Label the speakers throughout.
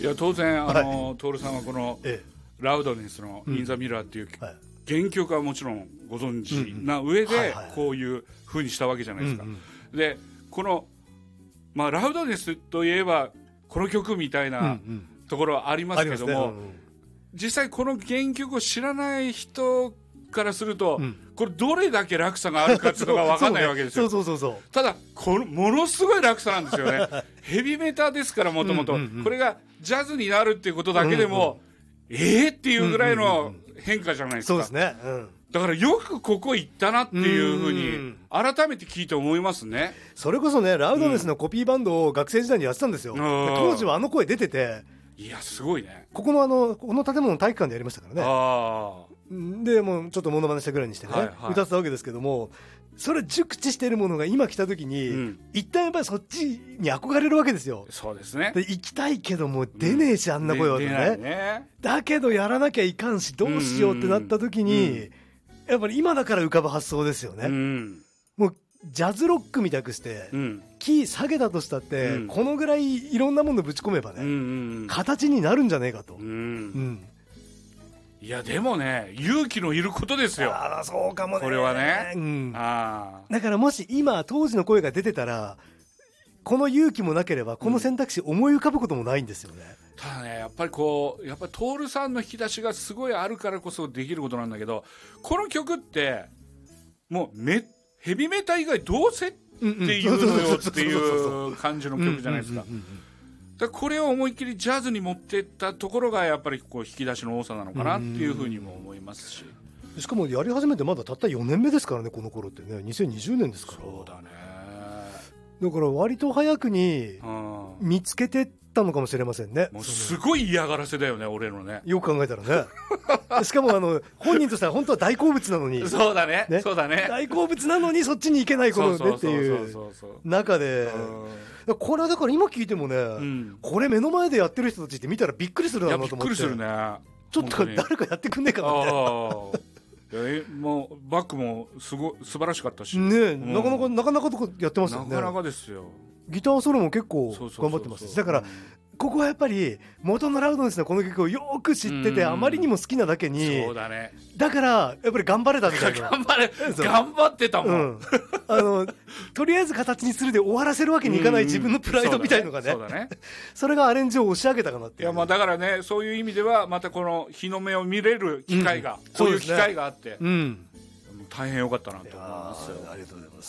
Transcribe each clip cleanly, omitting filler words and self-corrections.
Speaker 1: いや当然徹さんはこの、ラウドネスのインザミラーっていう原曲はもちろんご存知な上でこういう風にしたわけじゃないですか。でこの、ラウドネスといえばこの曲みたいなところはありますけども、実際この原曲を知らない人からすると、これどれだけ落差があるかっていうのが分かんないわけですよ。ただものすごい落差なんですよね。ヘビメタですからもともとこれがジャズになるっていうことだけでも、っていうぐらいの変化じゃないですか。
Speaker 2: そうですね、
Speaker 1: だからよくここ行ったなっていうふうに改めて聞いて思いますね。
Speaker 2: それこそね、ラウドネスのコピーバンドを学生時代にやってたんですよ。当時は声出てて、
Speaker 1: いやすごいね。
Speaker 2: この建物の体育館でやりましたからね。でもうちょっとモノマネしたぐらいにしてね、歌ってたわけですけども、それ熟知しているものが今来た時に、一旦やっぱりそっちに憧れるわけですよ。
Speaker 1: そうですね。
Speaker 2: で行きたいけども出ねえし、あんな声はね。だけどやらなきゃいかんし、どうしようってなった時に、やっぱり今だから浮かぶ発想ですよね。もうジャズロックみたくして、キー下げたとしたって、このぐらいいろんなものぶち込めばね、形になるんじゃねえかと。い
Speaker 1: やでもね、勇気のいることですよ。
Speaker 2: そうかもね、
Speaker 1: これはね。
Speaker 2: だからもし今当時の声が出てたら、この勇気もなければこの選択肢思い浮かぶこともないんですよね。
Speaker 1: ただね、やっぱり徹さんの引き出しがすごいあるからこそできることなんだけど、この曲ってもうヘビメタ以外どうせっていうのよっていう感じの曲じゃないですか。これを思いっきりジャズに持っていったところがやっぱり引き出しの多さなのかなっていうふうにも思いますし、
Speaker 2: しかもやり始めてまだたった4年目ですからね、この頃ってね、2020年ですから。
Speaker 1: そうだね。
Speaker 2: だから割と早くに見つけてったのかもしれませんね。
Speaker 1: もうすごい嫌がらせだよね、俺のね。
Speaker 2: よく考えたらね。しかも本人としては本当は大好物なのに。
Speaker 1: そうだね。そうだね。
Speaker 2: 大好物なのにそっちに行けないことねっていう中で、これはだから今聞いてもね、これ目の前でやってる人たちって見たらびっくりするなと思って。びっくりするね。ちょっと誰かやってくんねえかなみたいな。
Speaker 1: もうバックも素晴らしかったし
Speaker 2: ね、なかなかとこやってますよね。
Speaker 1: なかなかですよ。
Speaker 2: ギターソロも結構頑張ってますし、だからここはやっぱり元のラウドネスのこの曲をよく知ってて、あまりにも好きなだけに、
Speaker 1: そうだね、
Speaker 2: だからやっぱり頑張れたみたいな。
Speaker 1: 頑張ってたもん、
Speaker 2: とりあえず形にするで終わらせるわけにいかない自分のプライドみたいのがね、それがアレンジを押し上げたかなっていう。
Speaker 1: いや、だからね、そういう意味ではまたこの日の目を見れる機会が、こういう機会があって、大変良かったなと思いますよ。
Speaker 2: ありがとうございます。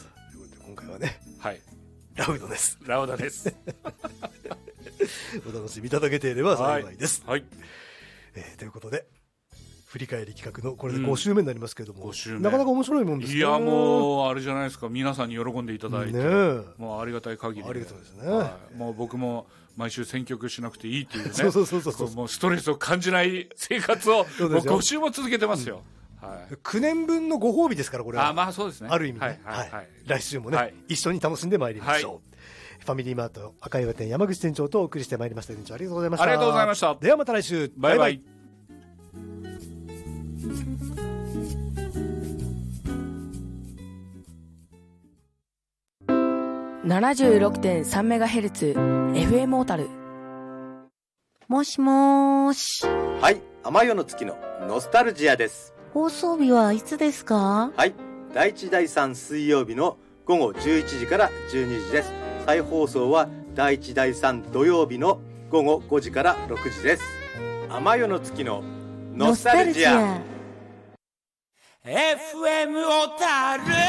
Speaker 2: ということで今回はね、ラウドです。
Speaker 1: ラウドです。
Speaker 2: お楽しみいただけていれば幸いです。ということで振り返り企画のこれで5週目になりますけれども、なかなか面白いもんですね。
Speaker 1: いや、もうあれじゃないですか、皆さんに喜んでいただいて、もうありがたい限りで。
Speaker 2: ありがとうですね。
Speaker 1: もう僕も毎週選曲しなくていいっていうね、
Speaker 2: も
Speaker 1: うストレスを感じない生活をもう5週も続けてますよ。
Speaker 2: 9年分のご褒美ですから、これは。
Speaker 1: まあそうですね。
Speaker 2: ある意味ね。来週もね、一緒に楽しんでまいりましょう。ファミリーマート赤岩店山口店長とお送りしてまいりました。店長ありがとうございました。
Speaker 1: ありがとうございました。
Speaker 2: ではまた来週。
Speaker 1: バイバイ。
Speaker 3: 76.3 メガヘルツ FM 小樽。
Speaker 4: もしもーし。
Speaker 5: はい、天夜の月のノスタルジアです。
Speaker 4: 放送日はいつですか？
Speaker 5: はい、第1第3水曜日の午後11時から12時です。再放送は第1第3土曜日の午後5時から6時です。天夜の月のノスタルジア。
Speaker 6: FM 小樽。